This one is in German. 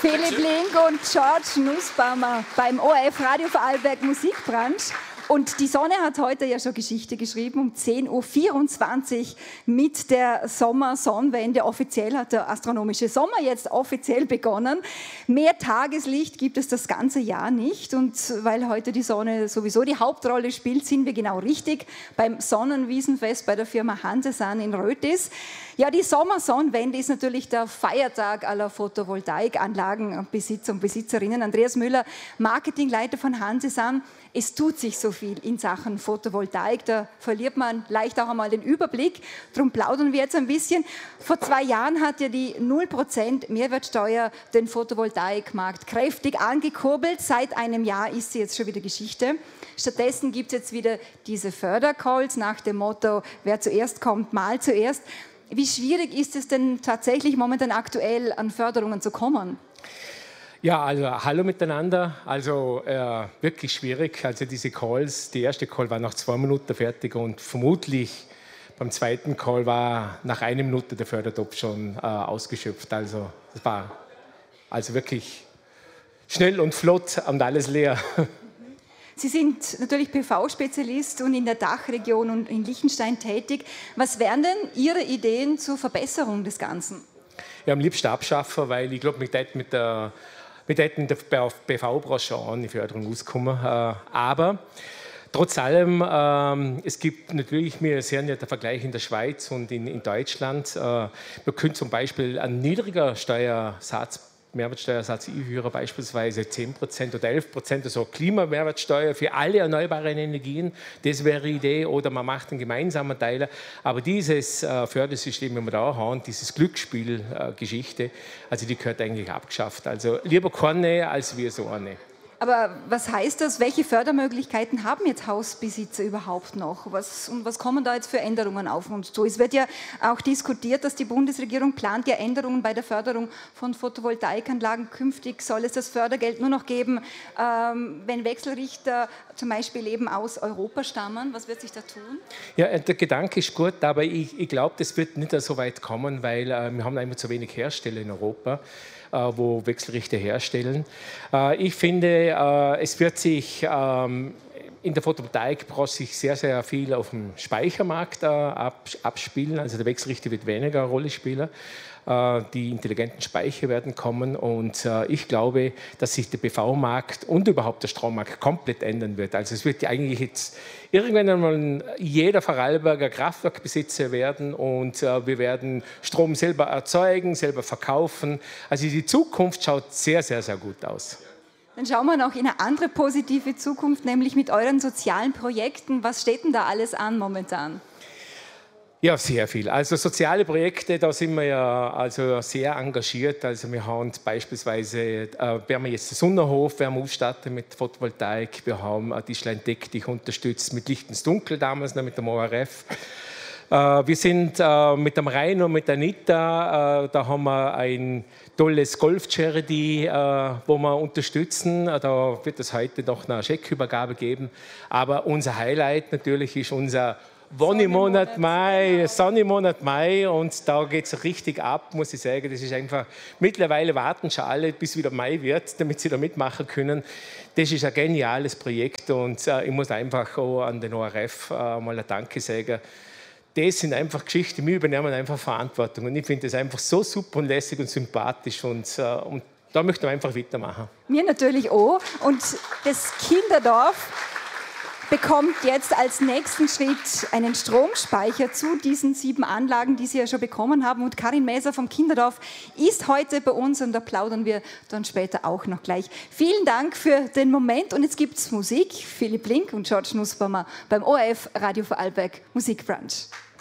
Philipp Link und George Nussbaumer beim ORF Radio Vorarlberg Musikbrunch. Und die Sonne hat heute ja schon Geschichte geschrieben, um 10:24 Uhr mit der Sommersonnenwende. Offiziell hat der astronomische Sommer jetzt offiziell begonnen. Mehr Tageslicht gibt es das ganze Jahr nicht. Und weil heute die Sonne sowieso die Hauptrolle spielt, sind wir genau richtig beim Sonnenwiesenfest bei der Firma Hansesan in Rötis. Ja, die Sommersonnenwende ist natürlich der Feiertag aller Photovoltaikanlagenbesitzer und Besitzerinnen. Andreas Müller, Marketingleiter von Hansesan. Es tut sich so viel in Sachen Photovoltaik, da verliert man leicht auch einmal den Überblick. Darum plaudern wir jetzt ein bisschen. Vor 2 Jahren hat ja die 0% Mehrwertsteuer den Photovoltaikmarkt kräftig angekurbelt. Seit einem Jahr ist sie jetzt schon wieder Geschichte. Stattdessen gibt es jetzt wieder diese Fördercalls nach dem Motto, wer zuerst kommt, mal zuerst. Wie schwierig ist es denn tatsächlich momentan aktuell an Förderungen zu kommen? Ja, also hallo miteinander. Also wirklich schwierig. Also diese Calls, die erste Call war nach 2 Minuten fertig und vermutlich beim zweiten Call war nach 1 Minute der Fördertopf schon ausgeschöpft. Also es war also wirklich schnell und flott und alles leer. Sie sind natürlich PV-Spezialist und in der Dachregion und in Liechtenstein tätig. Was wären denn Ihre Ideen zur Verbesserung des Ganzen? Ja, am liebsten abschaffen, weil ich glaube, mit der PV-Branche auch eine Förderung auskommen. Aber trotz allem, es gibt natürlich, wir sehen ja den Vergleich in der Schweiz und in Deutschland. Wir können zum Beispiel einen niedriger Mehrwertsteuersatz einführen, beispielsweise 10% oder 11%, also Klimamehrwertsteuer für alle erneuerbaren Energien. Das wäre eine Idee. Oder man macht einen gemeinsamen Teil. Aber dieses Fördersystem, wie wir da haben, dieses Glücksspielgeschichte, also die gehört eigentlich abgeschafft. Also lieber keine als wir so eine. Aber was heißt das? Welche Fördermöglichkeiten haben jetzt Hausbesitzer überhaupt noch? Was kommen da jetzt für Änderungen auf uns zu? Es wird ja auch diskutiert, dass die Bundesregierung plant ja Änderungen bei der Förderung von Photovoltaikanlagen. Künftig soll es das Fördergeld nur noch geben, wenn Wechselrichter zum Beispiel eben aus Europa stammen. Was wird sich da tun? Ja, der Gedanke ist gut, aber ich glaube, das wird nicht so weit kommen, weil wir haben einfach zu wenig Hersteller in Europa, wo Wechselrichter herstellen. Ich finde, es wird sich in der Photovoltaikbranche sehr, sehr viel auf dem Speichermarkt abspielen. Also der Wechselrichter wird weniger eine Rolle spielen. Die intelligenten Speicher werden kommen und ich glaube, dass sich der PV-Markt und überhaupt der Strommarkt komplett ändern wird. Also es wird ja eigentlich jetzt irgendwann einmal jeder Vorarlberger Kraftwerkbesitzer werden und wir werden Strom selber erzeugen, selber verkaufen. Also die Zukunft schaut sehr, sehr, sehr gut aus. Dann schauen wir noch in eine andere positive Zukunft, nämlich mit euren sozialen Projekten. Was steht denn da alles an momentan? Ja, sehr viel. Also soziale Projekte, da sind wir ja also sehr engagiert. Also wir haben beispielsweise, werden wir jetzt den Sonnenhof ausstatten mit Photovoltaik. Wir haben Tischlein Deck dich unterstützt mit Licht ins Dunkel damals noch mit dem ORF. Wir sind mit dem Rhein und mit der Anita, da haben wir ein tolles Golf-Charity, wo wir unterstützen. Da wird es heute noch eine Scheckübergabe geben. Aber unser Highlight natürlich ist unser Wonnemonat Mai, Sonnenmonat Mai und da geht es richtig ab, muss ich sagen. Das ist einfach, mittlerweile warten schon alle, bis wieder Mai wird, damit sie da mitmachen können. Das ist ein geniales Projekt und ich muss einfach auch an den ORF mal ein Danke sagen. Das sind einfach Geschichten, wir übernehmen einfach Verantwortung und ich finde das einfach so super und lässig und sympathisch und da möchten wir einfach weitermachen. Mir natürlich auch und das Kinderdorf bekommt jetzt als nächsten Schritt einen Stromspeicher zu diesen 7 Anlagen, die Sie ja schon bekommen haben. Und Karin Mäser vom Kinderdorf ist heute bei uns und da plaudern wir dann später auch noch gleich. Vielen Dank für den Moment und jetzt gibt es Musik. Philipp Link und George Nussbaumer beim ORF Radio Vorarlberg Musikbrunch.